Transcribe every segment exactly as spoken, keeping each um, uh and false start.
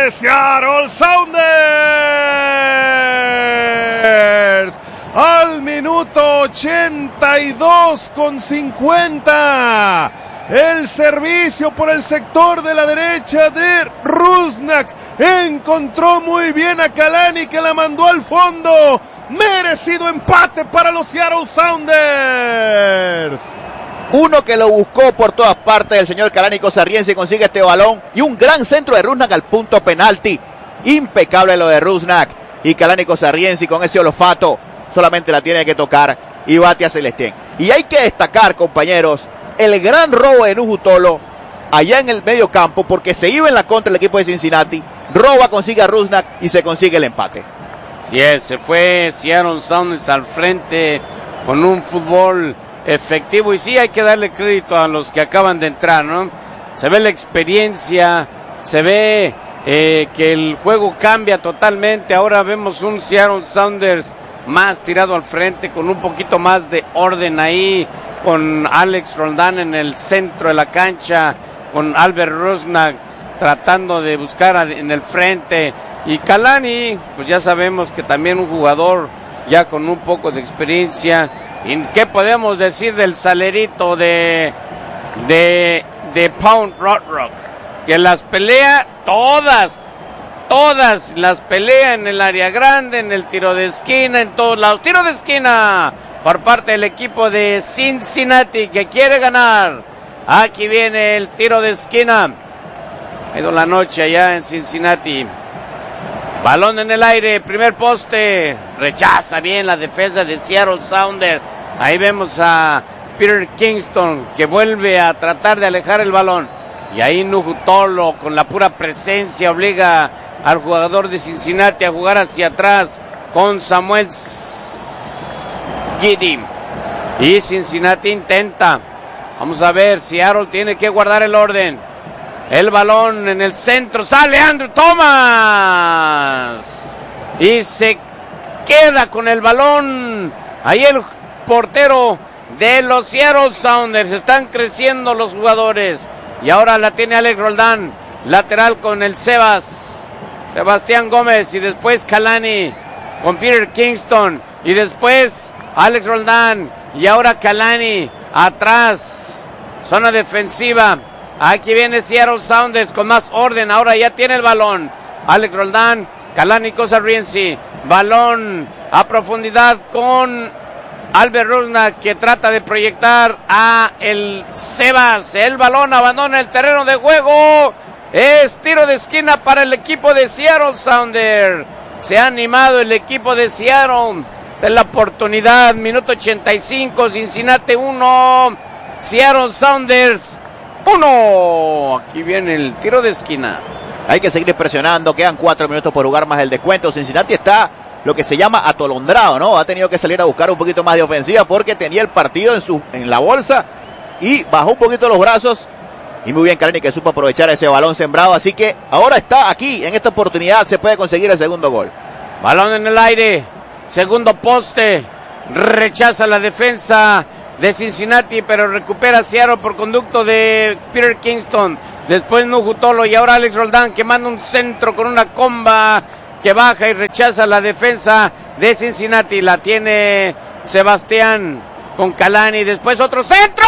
de Seattle Sounders. Al minuto ochenta y dos con cincuenta. El servicio por el sector de la derecha de Rusnak. Encontró muy bien a Kalani, que la mandó al fondo. Merecido empate para los Seattle Sounders. Uno que lo buscó por todas partes, el señor Kalani Kozarriense, consigue este balón. Y un gran centro de Rusnak al punto penalti. Impecable lo de Rusnak. Y Kalani Kozarriense con ese olfato solamente la tiene que tocar y bate a Celestén. Y hay que destacar, compañeros, el gran robo de Nuhu Tolo allá en el medio campo, porque se iba en la contra el equipo de Cincinnati. Roba, consigue a Rusnak y se consigue el empate. Sí, se fue Seattle Sounders al frente con un fútbol efectivo, y sí hay que darle crédito a los que acaban de entrar, ¿no? Se ve la experiencia, se ve eh, que el juego cambia totalmente. Ahora vemos un Seattle Sounders más tirado al frente, con un poquito más de orden ahí, con Alex Roldan en el centro de la cancha, con Albert Rusnak tratando de buscar en el frente, y Kalani, pues ya sabemos que también un jugador ya con un poco de experiencia. ¿Y qué podemos decir del salerito de de, de Pound Rock? Que las pelea todas, todas las pelea en el área grande, en el tiro de esquina, en todos lados. Tiro de esquina por parte del equipo de Cincinnati, que quiere ganar. Aquí viene el tiro de esquina. Ha ido la noche allá en Cincinnati. Balón en el aire, primer poste. Rechaza bien la defensa de Seattle Sounders. Ahí vemos a Peter Kingston, que vuelve a tratar de alejar el balón. Y ahí Nuhu Tolo, con la pura presencia, obliga al jugador de Cincinnati a jugar hacia atrás con Samuel Giddy. Y Cincinnati intenta. Vamos a ver, Seattle tiene que guardar el orden. El balón en el centro, sale Andrew Thomas. Y se queda con el balón. Ahí el portero de los Seattle Sounders. Están creciendo los jugadores. Y ahora la tiene Alex Roldan. Lateral con el Sebas. Sebastián Gómez. Y después Kalani con Peter Kingston. Y después Alex Roldan. Y ahora Kalani atrás. Zona defensiva. Aquí viene Seattle Sounders con más orden. Ahora ya tiene el balón. Alex Roldan, Kalani Kozarriense. Balón a profundidad con Albert Rusnak, que trata de proyectar a el Sebas. El balón abandona el terreno de juego. Es tiro de esquina para el equipo de Seattle Sounders. Se ha animado el equipo de Seattle. De la oportunidad. Minuto ochenta y cinco. Cincinnati uno. Seattle Sounders uno. Aquí viene el tiro de esquina. Hay que seguir presionando. Quedan cuatro minutos por jugar más el descuento. Cincinnati está lo que se llama atolondrado, ¿no? Ha tenido que salir a buscar un poquito más de ofensiva porque tenía el partido en su en la bolsa y bajó un poquito los brazos. Y muy bien Kalani, que supo aprovechar ese balón sembrado. Así que ahora está aquí, en esta oportunidad se puede conseguir el segundo gol. Balón en el aire. Segundo poste. Rechaza la defensa de Cincinnati, pero recupera Seattle por conducto de Peter Kingston. Después Nuhu Tolo y ahora Alex Roldan, que manda un centro con una comba que baja y rechaza la defensa de Cincinnati. La tiene Sebastián con Kalani. Después otro centro.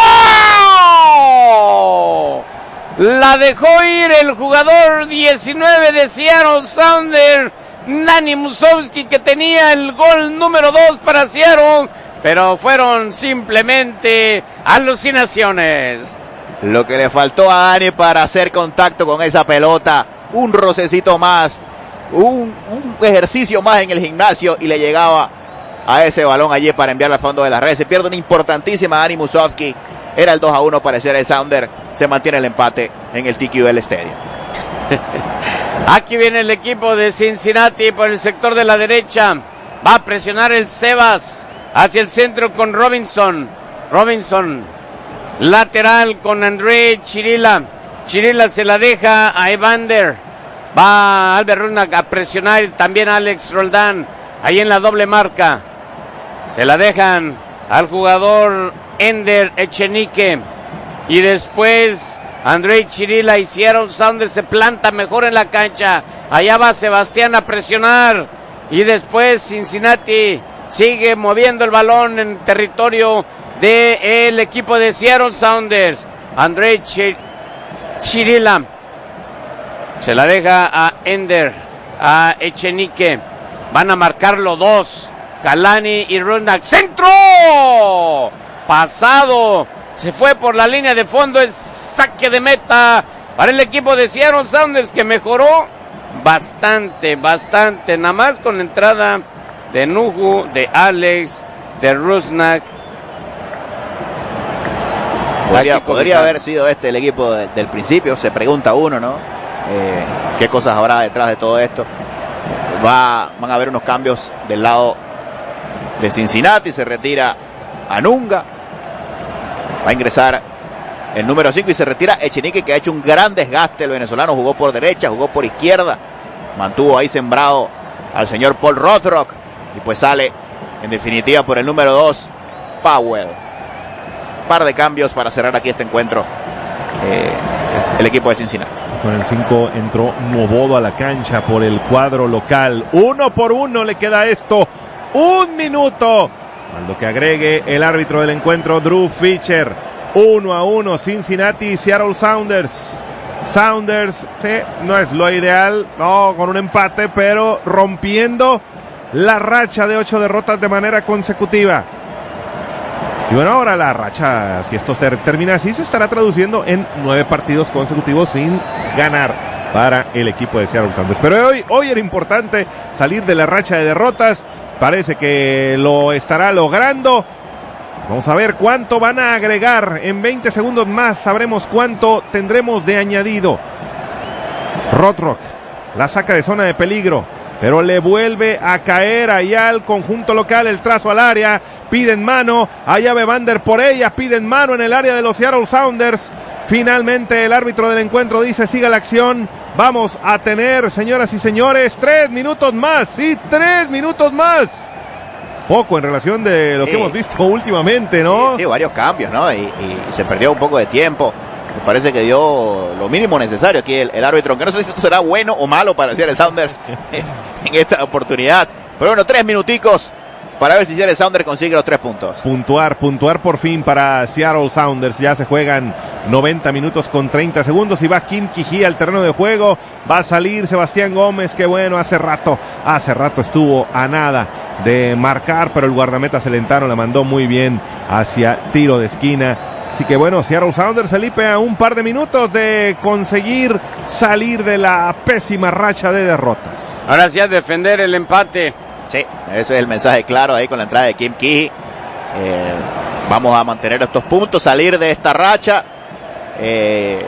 La dejó ir el jugador diecinueve de Seattle Sounders, Nani Musovski, que tenía el gol número dos para Seattle. Pero fueron simplemente alucinaciones. Lo que le faltó a Dani para hacer contacto con esa pelota. Un rocecito más. Un, un ejercicio más en el gimnasio. Y le llegaba a ese balón allí para enviarlo al fondo de la red. Se pierde una importantísima Dani Musovski. Era el dos a uno para el Sounder. Se mantiene el empate en el T Q L Stadium. Aquí viene el equipo de Cincinnati por el sector de la derecha. Va a presionar el Sebas hacia el centro con Robinson. Robinson, lateral con André Chirila. Chirila se la deja a Evander. Va Albert Rusnak a presionar, también Alex Roldan. Ahí en la doble marca. Se la dejan al jugador Ender Echenique. Y después Andrei Chirila y Seattle Sounders se planta mejor en la cancha. Allá va Sebastián a presionar. Y después Cincinnati sigue moviendo el balón en territorio del equipo de Seattle Sounders. Andrei Ch- Chirila se la deja a Ender, a Echenique. Van a marcarlo dos. Kalani y Rusnak. ¡Centro! Pasado. Se fue por la línea de fondo. El saque de meta para el equipo de Seattle Sounders, que mejoró bastante, bastante. Nada más con la entrada de Nuhu, de Alex, de Rusnak. Podría, podría haber sido este el equipo de, del principio, se pregunta uno, ¿no? Eh, ¿Qué cosas habrá detrás de todo esto? Va, van a haber unos cambios del lado de Cincinnati. Se retira Anunga. Va a ingresar el número cinco y se retira Echenique, que ha hecho un gran desgaste. El venezolano jugó por derecha, jugó por izquierda. Mantuvo ahí sembrado al señor Paul Rothrock. Y pues sale, en definitiva, por el número dos, Powell. Par de cambios para cerrar aquí este encuentro. Eh, el equipo de Cincinnati. Con el cinco entró Novodo a la cancha por el cuadro local. Uno por uno le queda esto. Un minuto. Al lo que agregue el árbitro del encuentro, Drew Fisher. Uno a uno, Cincinnati y Seattle Sounders. Sounders, sí, no es lo ideal, no, con un empate, pero rompiendo la racha de ocho derrotas de manera consecutiva. Y bueno, ahora la racha, si esto ter- termina así, se estará traduciendo en nueve partidos consecutivos sin ganar para el equipo de Seattle Sounders. Pero hoy, hoy era importante salir de la racha de derrotas. Parece que lo estará logrando. Vamos a ver cuánto van a agregar. En veinte segundos más sabremos cuánto tendremos de añadido. Rothrock la saca de zona de peligro, pero le vuelve a caer allá al conjunto local. El trazo al área, piden mano, allá va Evander por ella, piden mano en el área de los Seattle Sounders. Finalmente el árbitro del encuentro dice: siga la acción. Vamos a tener, señoras y señores, tres minutos más, sí, tres minutos más. Poco en relación de lo sí. que hemos visto últimamente, ¿no? Sí, sí, varios cambios, ¿no? Y, y se perdió un poco de tiempo. Me parece que dio lo mínimo necesario aquí el, el árbitro, aunque no sé si esto será bueno o malo para Seattle Sounders en esta oportunidad. Pero bueno, tres minuticos para ver si Seattle Sounders consigue los tres puntos. Puntuar, puntuar por fin para Seattle Sounders. Ya se juegan noventa minutos con treinta segundos y va Kim Kiji al terreno de juego. Va a salir Sebastián Gómez, que bueno, hace rato, hace rato estuvo a nada de marcar, pero el guardameta Celentano la mandó muy bien hacia tiro de esquina. Así que bueno, Seattle Sounders, Felipe, a un par de minutos de conseguir salir de la pésima racha de derrotas. Ahora sí a defender el empate. Sí, ese es el mensaje claro ahí con la entrada de Kim Kiji. Eh, vamos a mantener estos puntos, salir de esta racha. Eh,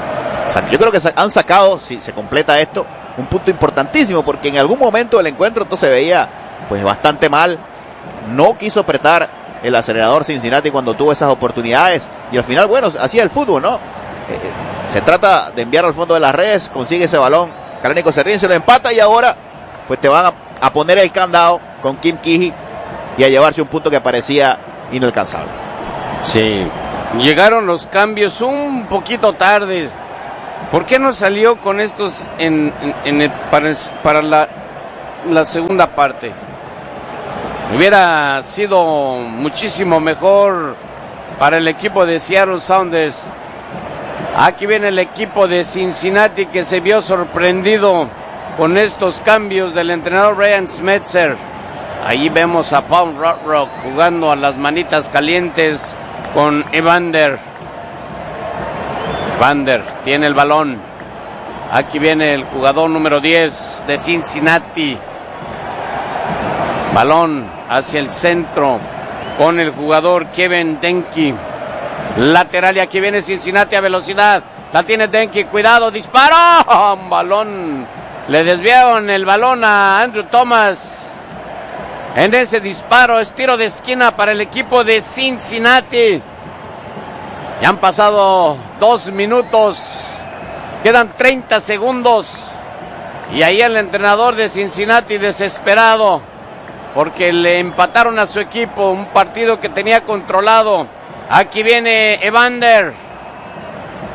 yo creo que han sacado, si se completa esto, un punto importantísimo, porque en algún momento del encuentro esto se veía pues bastante mal. No quiso apretar el acelerador Cincinnati cuando tuvo esas oportunidades, y al final, bueno, así es el fútbol, ¿no? Eh, se trata de enviar al fondo de las redes, consigue ese balón, Kalanick Serrín se lo empata, y ahora pues te van a, a poner el candado con Kim Kiji y a llevarse un punto que parecía inalcanzable. Sí, llegaron los cambios un poquito tarde. ¿Por qué no salió con estos en, en, en el, para, para la, la segunda parte? Hubiera sido muchísimo mejor para el equipo de Seattle Sounders. Aquí viene el equipo de Cincinnati, que se vio sorprendido con estos cambios del entrenador Brian Schmetzer. Ahí vemos a Paul Rothrock jugando a las manitas calientes con Evander. Evander tiene el balón. Aquí viene el jugador número diez de Cincinnati. Balón hacia el centro con el jugador Kevin Denke. Lateral, y aquí viene Cincinnati a velocidad. La tiene Denke, cuidado, disparo. Un balón, le desviaron el balón a Andrew Thomas. En ese disparo es tiro de esquina para el equipo de Cincinnati. Ya han pasado dos minutos. Quedan treinta segundos. Y ahí el entrenador de Cincinnati desesperado, porque le empataron a su equipo, un partido que tenía controlado. Aquí viene Evander.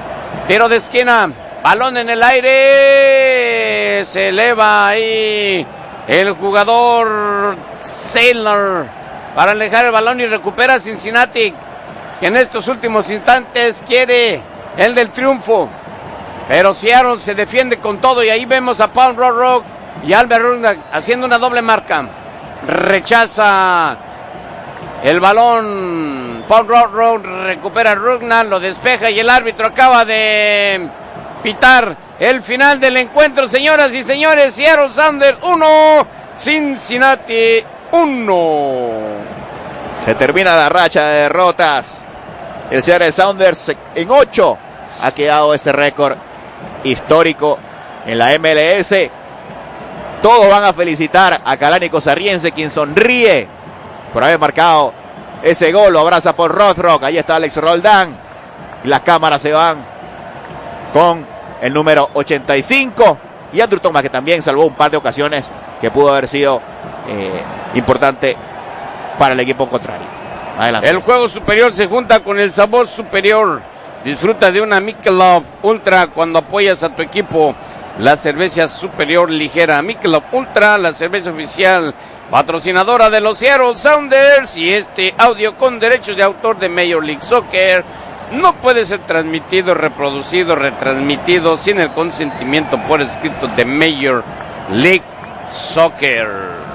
Tiro de esquina. Balón en el aire. Se eleva ahí el jugador Sailor para alejar el balón y recupera Cincinnati, que en estos últimos instantes quiere el del triunfo. Pero Seattle se defiende con todo y ahí vemos a Paul Rock y Albert Rugnack haciendo una doble marca. Rechaza el balón. Paul Rock recupera a Rugnack, lo despeja y el árbitro acaba de pitar el final del encuentro, señoras y señores. Seattle Sounders uno, Cincinnati uno. Se termina la racha de derrotas. El Seattle Sounders en ocho ha quedado ese récord histórico en la M L S. Todos van a felicitar a Kalani Kozarriense, quien sonríe por haber marcado ese gol. Lo abraza por Rothrock. Ahí está Alex Roldán. Las cámaras se van con el número ochenta y cinco. Y Andrew Thomas, que también salvó un par de ocasiones que pudo haber sido eh, importante para el equipo contrario. Adelante. El juego superior se junta con el sabor superior. Disfruta de una Michelob Ultra cuando apoyas a tu equipo. La cerveza superior ligera. Michelob Ultra, la cerveza oficial patrocinadora de los Seattle Sounders. Y este audio con derechos de autor de Major League Soccer no puede ser transmitido, reproducido, retransmitido sin el consentimiento por escrito de Major League Soccer.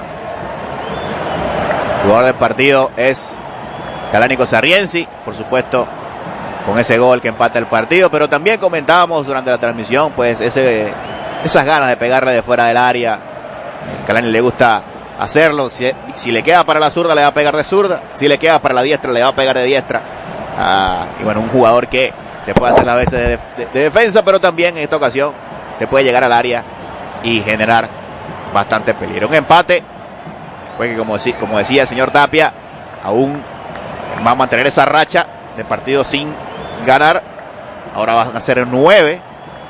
El jugador del partido es Kalani Kozarriense, por supuesto, con ese gol que empata el partido, pero también comentábamos durante la transmisión, pues ese, esas ganas de pegarle de fuera del área. A Kalani le gusta hacerlo. Si, si le queda para la zurda, le va a pegar de zurda. Si le queda para la diestra, le va a pegar de diestra. Ah, y bueno, un jugador que te puede hacer las veces de, de, de defensa, pero también en esta ocasión te puede llegar al área y generar bastante peligro. Un empate, pues que como, como decía el señor Tapia, aún va a mantener esa racha de partidos sin ganar. Ahora van a ser nueve,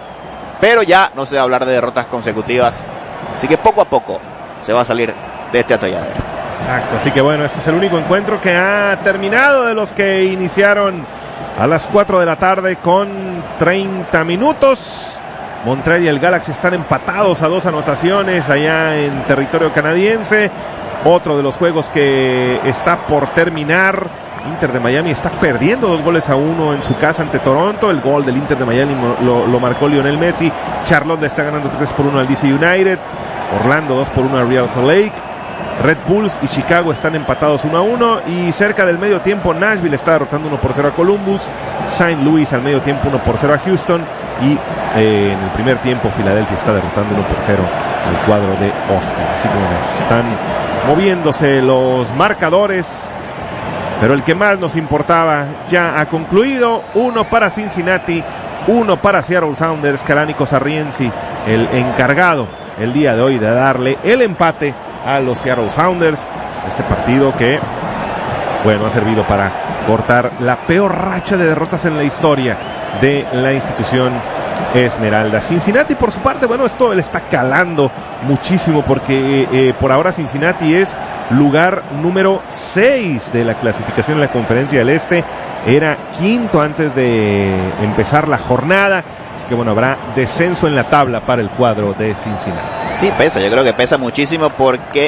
pero ya no se va a hablar de derrotas consecutivas. Así que poco a poco se va a salir de este atolladero. Exacto, así que bueno, este es el único encuentro que ha terminado de los que iniciaron a las cuatro de la tarde con treinta minutos. Montreal y el Galaxy están empatados a dos anotaciones allá en territorio canadiense. Otro de los juegos que está por terminar, Inter de Miami está perdiendo dos goles a uno en su casa ante Toronto. El gol del Inter de Miami lo, lo marcó Lionel Messi. Charlotte le está ganando tres por uno al D C United. Orlando dos por uno al Real Salt Lake. Red Bulls y Chicago están empatados uno a uno. Y cerca del medio tiempo Nashville está derrotando uno por cero a Columbus. Saint Louis al medio tiempo uno por cero a Houston. Y eh, en el primer tiempo Filadelfia está derrotando uno por cero al cuadro de Austin. Así que bueno, están moviéndose los marcadores, pero el que más nos importaba ya ha concluido. Uno para Cincinnati, uno para Seattle Sounders. Kalani Kozarriense, el encargado el día de hoy de darle el empate a los Seattle Sounders. Este partido que, bueno, ha servido para cortar la peor racha de derrotas en la historia de la institución Esmeralda. Cincinnati, por su parte, bueno, esto le está calando muchísimo porque eh, por ahora Cincinnati es lugar número seis de la clasificación en la Conferencia del Este. Era quinto antes de empezar la jornada. Así que bueno, habrá descenso en la tabla para el cuadro de Cincinnati. Sí, pesa, yo creo que pesa muchísimo porque